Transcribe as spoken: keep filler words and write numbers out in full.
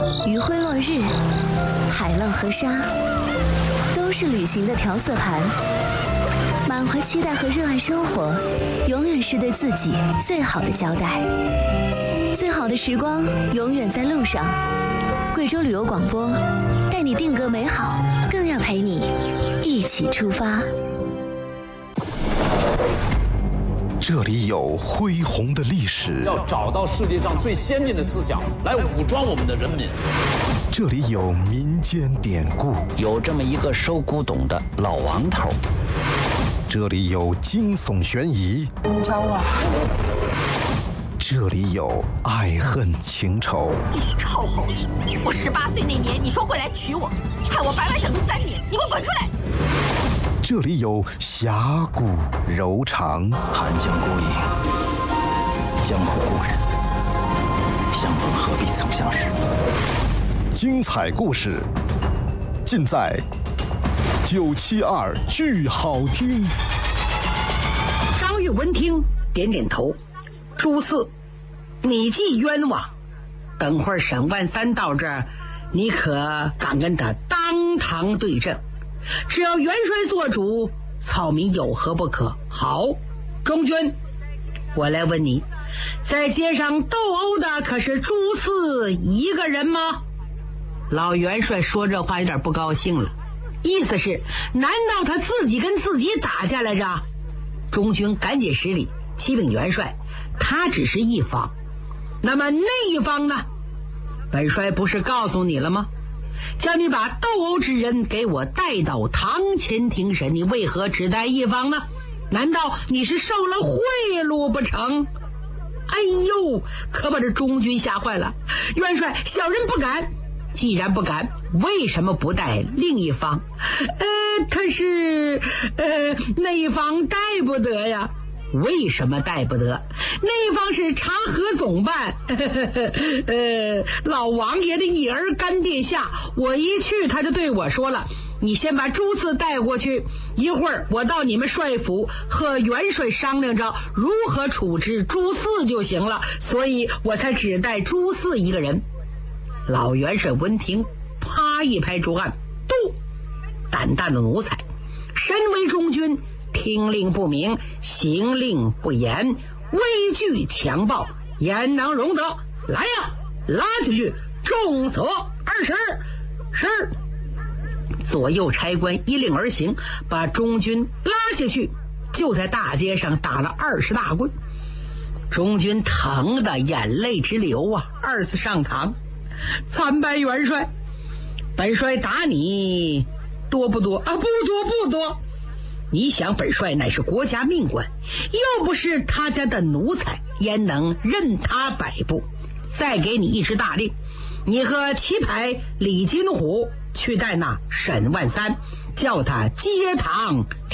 余晖落日，海浪和沙，都是旅行的调色盘。满怀期待和热爱生活，永远是对自己最好的交代。最好的时光永远在路上。贵州旅游广播带你定格美好，更要陪你一起出发。 这里有恢宏的历史， 要找到世界上最先进的思想来武装我们的人民。 这里有民间典故， 有这么一个收古董的老王头。 这里有惊悚悬疑， 你找我？ 这里有爱恨情仇。 你臭猴子！我十八岁那年你说会来娶我，害我白白等了三年，你给我滚出来！ 这里有侠骨柔肠， 寒江孤影，江湖故人，相逢何必曾相识。 精彩故事尽在九七二剧好听。 张玉闻听点点头，朱四，你既冤枉，等会儿沈万三到这儿，你可敢跟他当堂对阵。只要元帅做主，草民有何不可？好，中军，我来问你，在街上斗殴的可是朱四一个人吗？老元帅说这话有点不高兴了，意思是难道他自己跟自己打架来着？中军赶紧施礼，启禀元帅，他只是一方，那么那一方呢？本帅不是告诉你了吗？叫你把斗殴之人给我带到堂前庭审，你为何只带一方呢？难道你是受了贿赂不成？哎呦，可把这中军吓坏了。元帅，小人不敢。既然不敢，为什么不带另一方？呃，他是呃那一方带不得呀。为什么带不得？那方是察合总办，呃，老王爷的一儿干殿下，我一去他就对我说了，你先把朱四带过去，一会儿我到你们帅府和元帅商量着如何处置朱四就行了，所以我才只带朱四一个人。老元帅闻听，啪一拍桌案，嘟，胆大的奴才，身为中军，听令不明，行令不严，畏惧强暴，焉能容得？来呀，拉下去，重责二十。是。左右差官一令而行，把中军拉下去，就在大街上打了二十大棍。中军疼得眼泪直流啊！二次上堂，参拜元帅，本帅打你多不多啊？不多不多。你想本帅乃是国家命官，又不是他家的奴才，焉能任他摆布？再给你一支大令，你和棋牌李金虎去带那沈万三，叫他接堂